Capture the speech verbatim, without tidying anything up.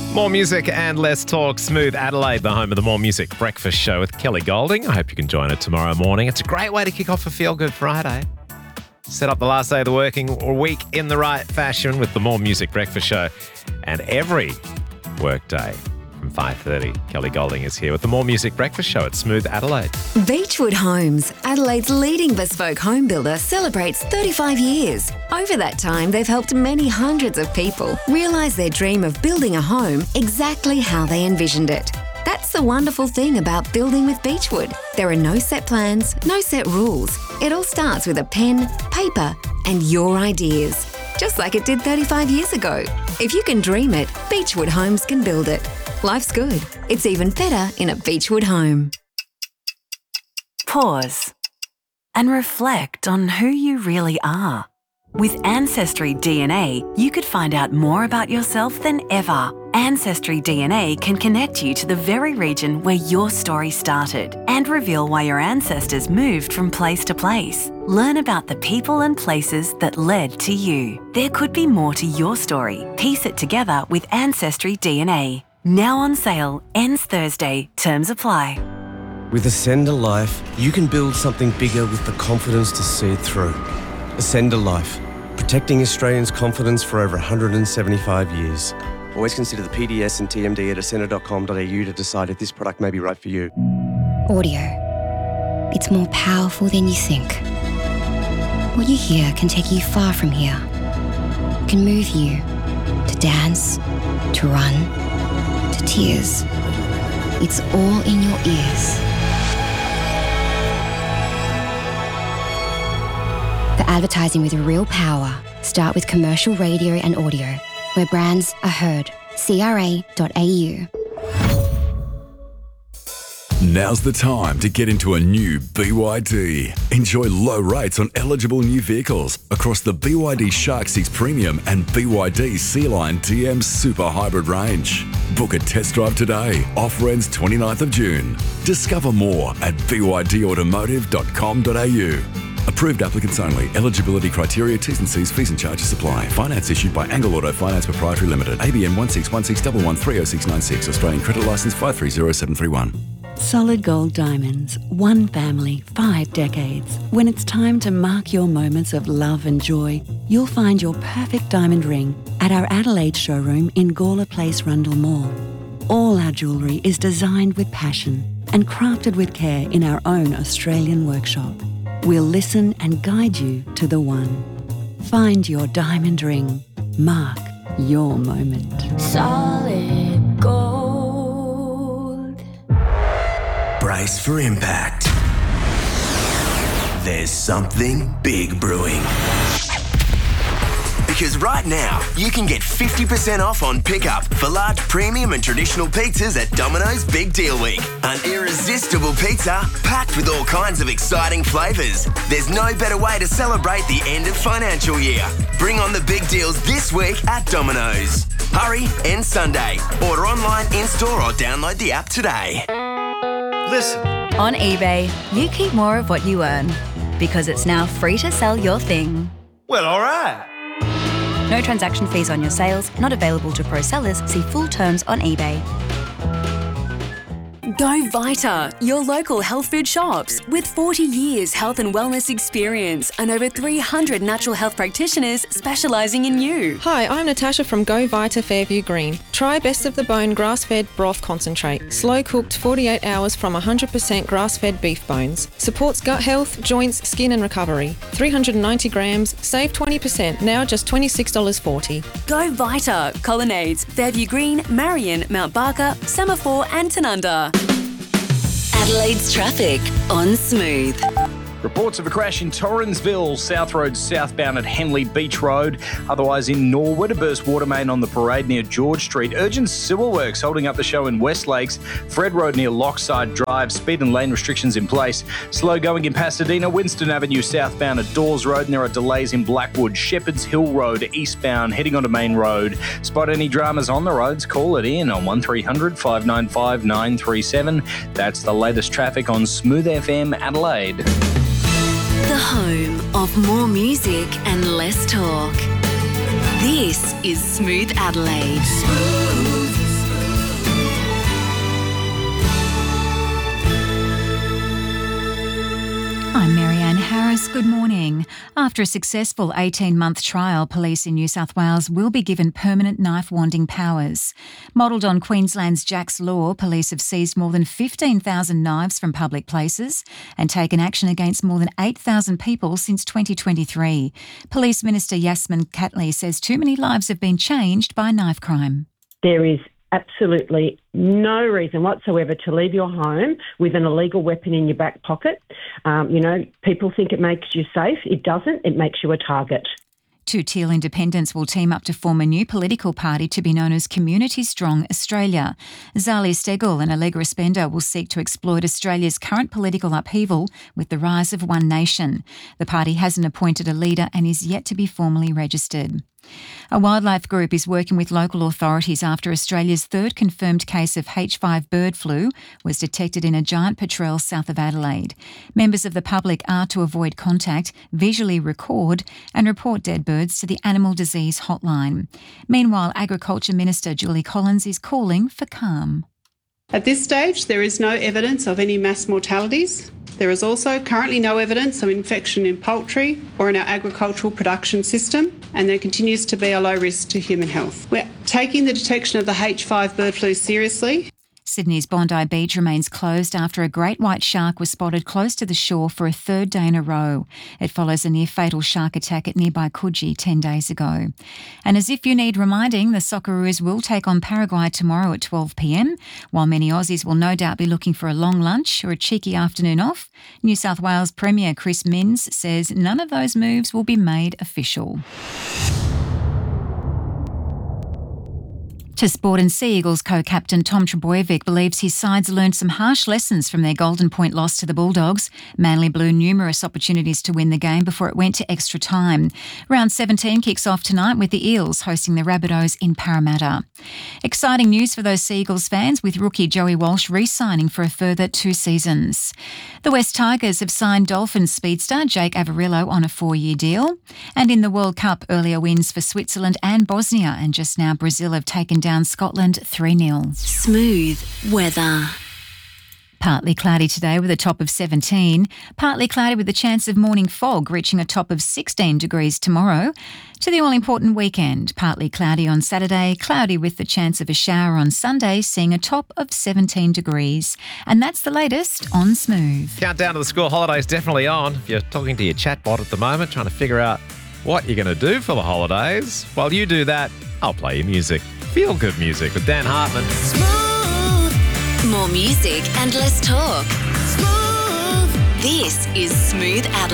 More music and less talk. Smooth Adelaide, the home of the More Music Breakfast Show with Kelly Golding. I hope you can join it tomorrow morning. It's a great way to kick off a Feel Good Friday. Set up the last day of the working week in the right fashion with the More Music Breakfast Show. And every workday from five thirty, Kelly Golding is here with the More Music Breakfast Show at Smooth Adelaide. Beechwood Homes, Adelaide's leading bespoke home builder, celebrates thirty-five years. Over that time, they've helped many hundreds of people realise their dream of building a home exactly how they envisioned it. That's the wonderful thing about building with Beechwood. There are no set plans, no set rules. It all starts with a pen, paper, and your ideas. Just like it did thirty-five years ago. If you can dream it, Beechwood Homes can build it. Life's good. It's even better in a Beechwood home. Pause and reflect on who you really are. With Ancestry D N A, you could find out more about yourself than ever. Ancestry D N A can connect you to the very region where your story started and reveal why your ancestors moved from place to place. Learn about the people and places that led to you. There could be more to your story. Piece it together with Ancestry D N A. Now on sale, ends Thursday. Terms apply. With Ascender Life, you can build something bigger with the confidence to see it through. Ascender Life, protecting Australians' confidence for over one hundred seventy-five years. Always consider the P D S and T M D at ascender dot com dot a u to decide if this product may be right for you. Audio. It's more powerful than you think. What you hear can take you far from here. It can move you to dance, to run, to tears. It's all in your ears. For advertising with real power, start with commercial radio and audio, where brands are heard. C R A dot A U. Now's the time to get into a new B Y D. Enjoy low rates on eligible new vehicles across the B Y D Shark six Premium and B Y D Sea Line D M Super Hybrid range. Book a test drive today. Offer ends twenty-ninth of June. Discover more at b y d automotive dot com dot a u. Approved applicants only. Eligibility criteria, T's and C's, fees and charges apply. Finance issued by Angle Auto Finance Proprietary Limited. A B N one six one six one one three oh six nine six. Australian Credit Licence five three zero seven three one. Solid Gold Diamonds. One family, five decades. When it's time to mark your moments of love and joy, you'll find your perfect diamond ring at our Adelaide showroom in Gawler Place, Rundle Mall. All our jewellery is designed with passion and crafted with care in our own Australian workshop. We'll listen and guide you to the one. Find your diamond ring. Mark your moment. Solid gold. Brace for impact. There's something big brewing. Because right now, you can get fifty percent off on pickup for large premium and traditional pizzas at Domino's Big Deal Week. An irresistible pizza packed with all kinds of exciting flavours. There's no better way to celebrate the end of financial year. Bring on the big deals this week at Domino's. Hurry, end Sunday. Order online, in-store or download the app today. Listen. On eBay, you keep more of what you earn because it's now free to sell your thing. Well, all right. No transaction fees on your sales, not available to pro sellers. See full terms on eBay. Go Vita, your local health food shops. With forty years health and wellness experience and over three hundred natural health practitioners specialising in you. Hi, I'm Natasha from Go Vita Fairview Green. Try Best of the Bone grass-fed broth concentrate. Slow cooked forty-eight hours from one hundred percent grass-fed beef bones. Supports gut health, joints, skin and recovery. three hundred ninety grams, save twenty percent, now just twenty-six dollars forty. Go Vita, Colonnades, Fairview Green, Marion, Mount Barker, Semaphore and Tanunda. Adelaide's traffic on Smooth. Reports of a crash in Torrensville, South Road southbound at Henley Beach Road. Otherwise in Norwood, a burst water main on the parade near George Street. Urgent sewer works holding up the show in West Lakes. Fred Road near Lockside Drive. Speed and lane restrictions in place. Slow going in Pasadena. Winston Avenue southbound at Dawes Road. And there are delays in Blackwood. Shepherds Hill Road eastbound heading onto Main Road. Spot any dramas on the roads, call it in on one three hundred five nine five nine three seven. That's the latest traffic on Smooth F M Adelaide. The home of more music and less talk. This is Smooth Adelaide. Smooth. Yes, good morning. After a successful eighteen-month trial, police in New South Wales will be given permanent knife-wanding powers. Modelled on Queensland's Jack's Law, police have seized more than fifteen thousand knives from public places and taken action against more than eight thousand people since twenty twenty-three. Police Minister Yasmin Catley says too many lives have been changed by knife crime. There is absolutely no reason whatsoever to leave your home with an illegal weapon in your back pocket. Um, you know, people think it makes you safe. It doesn't. It makes you a target. Two Teal independents will team up to form a new political party to be known as Community Strong Australia. Zali Steggall and Allegra Spender will seek to exploit Australia's current political upheaval with the rise of One Nation. The party hasn't appointed a leader and is yet to be formally registered. A wildlife group is working with local authorities after Australia's third confirmed case of H five bird flu was detected in a giant petrel south of Adelaide. Members of the public are to avoid contact, visually record and report dead birds to the Animal Disease Hotline. Meanwhile, Agriculture Minister Julie Collins is calling for calm. At this stage, there is no evidence of any mass mortalities. There is also currently no evidence of infection in poultry or in our agricultural production system, and there continues to be a low risk to human health. We're taking the detection of the H five bird flu seriously. Sydney's Bondi Beach remains closed after a great white shark was spotted close to the shore for a third day in a row. It follows a near-fatal shark attack at nearby Coogee ten days ago. And as if you need reminding, the Socceroos will take on Paraguay tomorrow at twelve p m, while many Aussies will no doubt be looking for a long lunch or a cheeky afternoon off. New South Wales Premier Chris Minns says none of those moves will be made official. To sport, and Sea Eagles co-captain Tom Trbojevic believes his sides learned some harsh lessons from their Golden Point loss to the Bulldogs. Manly blew numerous opportunities to win the game before it went to extra time. Round seventeen kicks off tonight with the Eels hosting the Rabbitohs in Parramatta. Exciting news for those Sea Eagles fans, with rookie Joey Walsh re-signing for a further two seasons. The West Tigers have signed Dolphins speedster Jake Averillo on a four-year deal. And in the World Cup, earlier wins for Switzerland and Bosnia, and just now Brazil have taken down Scotland three nil. Smooth weather. Partly cloudy today with a top of seventeen. Partly cloudy with a chance of morning fog, reaching a top of sixteen degrees tomorrow. To the all-important weekend, partly cloudy on Saturday, cloudy with the chance of a shower on Sunday, seeing a top of seventeen degrees. And that's the latest on Smooth. Countdown to the school holidays definitely on. If you're talking to your chatbot at the moment, trying to figure out what you're going to do for the holidays, while you do that, I'll play your music. Feel good music with Dan Hartman. Smooth. More music and less talk. Smooth. This is Smooth Adelaide.